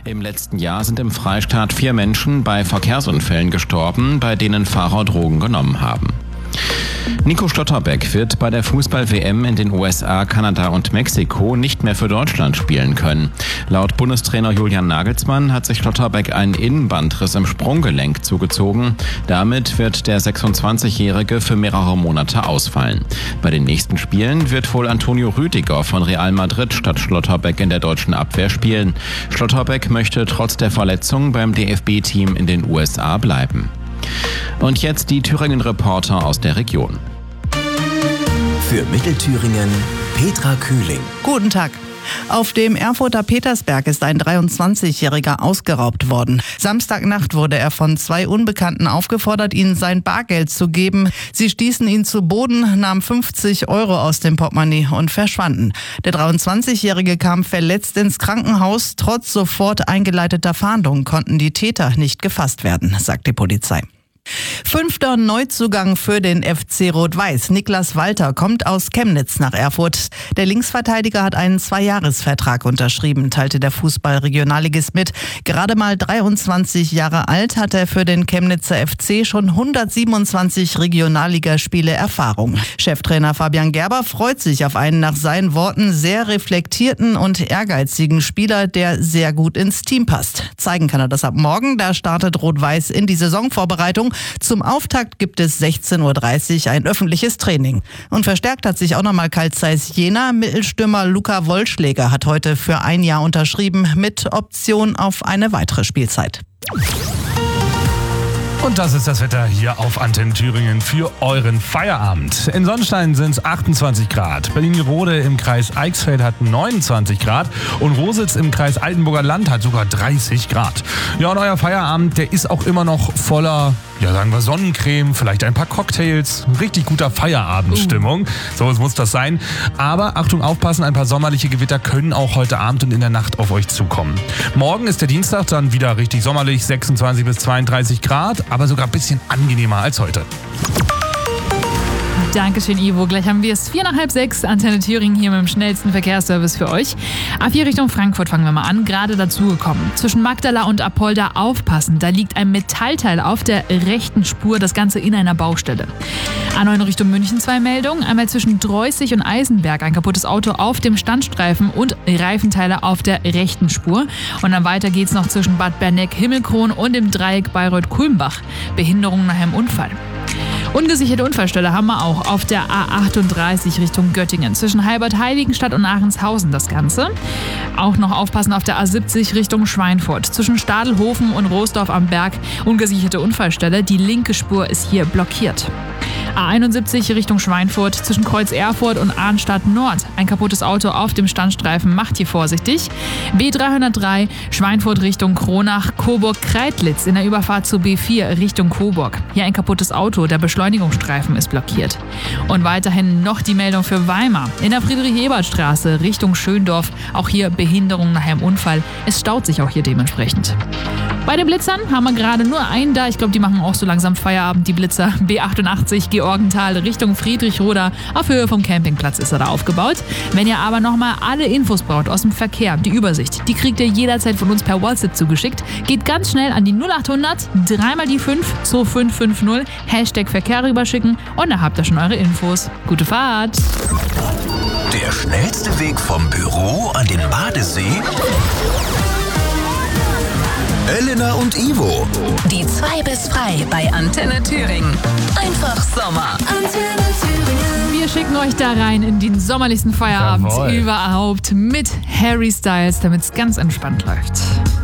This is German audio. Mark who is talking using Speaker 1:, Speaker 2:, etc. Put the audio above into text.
Speaker 1: Im letzten Jahr sind im Freistaat 4 Menschen bei Verkehrsunfällen gestorben, bei denen Fahrer Drogen genommen haben. Nico Schlotterbeck wird bei der Fußball-WM in den USA, Kanada und Mexiko nicht mehr für Deutschland spielen können. Laut Bundestrainer Julian Nagelsmann hat sich Schlotterbeck einen Innenbandriss im Sprunggelenk zugezogen. Damit wird der 26-Jährige für mehrere Monate ausfallen. Bei den nächsten Spielen wird wohl Antonio Rüdiger von Real Madrid statt Schlotterbeck in der deutschen Abwehr spielen. Schlotterbeck möchte trotz der Verletzung beim DFB-Team in den USA bleiben. Und jetzt die Thüringen-Reporter aus der Region.
Speaker 2: Für Mittelthüringen Petra Kühling.
Speaker 3: Guten Tag. Auf dem Erfurter Petersberg ist ein 23-Jähriger ausgeraubt worden. Samstagnacht wurde er von 2 Unbekannten aufgefordert, ihnen sein Bargeld zu geben. Sie stießen ihn zu Boden, nahmen 50 Euro aus dem Portemonnaie und verschwanden. Der 23-Jährige kam verletzt ins Krankenhaus. Trotz sofort eingeleiteter Fahndung konnten die Täter nicht gefasst werden, sagt die Polizei. 5. Neuzugang für den FC Rot-Weiß. Niklas Walter kommt aus Chemnitz nach Erfurt. Der Linksverteidiger hat einen 2-Jahres-Vertrag unterschrieben, teilte der Fußball-Regionalligist mit. Gerade mal 23 Jahre alt hat er für den Chemnitzer FC schon 127 Regionalligaspiele Erfahrung. Cheftrainer Fabian Gerber freut sich auf einen nach seinen Worten sehr reflektierten und ehrgeizigen Spieler, der sehr gut ins Team passt. Zeigen kann er das ab morgen. Da startet Rot-Weiß in die Saisonvorbereitung. Zum Auftakt gibt es 16:30 Uhr ein öffentliches Training. Und verstärkt hat sich auch nochmal Carl Zeiss Jena. Mittelstürmer Luca Wollschläger hat heute für 1 Jahr unterschrieben mit Option auf eine weitere Spielzeit.
Speaker 4: Und das ist das Wetter hier auf Antenne Thüringen für euren Feierabend. In Sonnenstein sind es 28 Grad. Berlin-Rode im Kreis Eichsfeld hat 29 Grad. Und Rositz im Kreis Altenburger Land hat sogar 30 Grad. Ja, und euer Feierabend, der ist auch immer noch voller, ja, sagen wir Sonnencreme, vielleicht ein paar Cocktails. Richtig guter Feierabendstimmung. So muss das sein. Aber Achtung, aufpassen, ein paar sommerliche Gewitter können auch heute Abend und in der Nacht auf euch zukommen. Morgen ist der Dienstag dann wieder richtig sommerlich, 26 bis 32 Grad. Aber sogar ein bisschen angenehmer als heute.
Speaker 5: Dankeschön, Ivo. Gleich haben wir es 5:45, Antenne Thüringen hier mit dem schnellsten Verkehrsservice für euch. A4 Richtung Frankfurt fangen wir mal an, gerade dazugekommen. Zwischen Magdala und Apolda aufpassen, da liegt ein Metallteil auf der rechten Spur, das Ganze in einer Baustelle. A9 Richtung München 2 Meldungen, einmal zwischen Dreußig und Eisenberg ein kaputtes Auto auf dem Standstreifen und Reifenteile auf der rechten Spur. Und dann weiter geht's noch zwischen Bad Berneck, Himmelkron und dem Dreieck Bayreuth-Kulmbach. Behinderung nach einem Unfall. Ungesicherte Unfallstelle haben wir auch auf der A38 Richtung Göttingen. Zwischen Heilbad-Heiligenstadt und Aachenshausen das Ganze. Auch noch aufpassen auf der A70 Richtung Schweinfurt. Zwischen Stadelhofen und Roosdorf am Berg ungesicherte Unfallstelle. Die linke Spur ist hier blockiert. A71 Richtung Schweinfurt, zwischen Kreuz Erfurt und Arnstadt Nord. Ein kaputtes Auto auf dem Standstreifen, macht hier vorsichtig. B303 Schweinfurt Richtung Kronach, Coburg-Kreidlitz in der Überfahrt zu B4 Richtung Coburg. Hier ein kaputtes Auto, der Beschleunigungsstreifen ist blockiert. Und weiterhin noch die Meldung für Weimar. In der Friedrich-Ebert-Straße Richtung Schöndorf, auch hier Behinderung nach einem Unfall. Es staut sich auch hier dementsprechend. Bei den Blitzern haben wir gerade nur einen da. Ich glaube, die machen auch so langsam Feierabend, die Blitzer. B88 Georgenthal Richtung Friedrichroda. Auf Höhe vom Campingplatz ist er da aufgebaut. Wenn ihr aber nochmal alle Infos braucht aus dem Verkehr, die Übersicht, die kriegt ihr jederzeit von uns per WhatsApp zugeschickt. Geht ganz schnell an die 0800 3 mal die 5 2550 Hashtag Verkehr rüberschicken und da habt ihr schon eure Infos. Gute Fahrt!
Speaker 2: Der schnellste Weg vom Büro an den Badesee? Elena und Ivo.
Speaker 6: Die 2 bis frei bei Antenne Thüringen. Einfach Sommer. Antenne Thüringen.
Speaker 5: Wir schicken euch da rein in den sommerlichsten Feierabend überhaupt mit Harry Styles, damit es ganz entspannt läuft.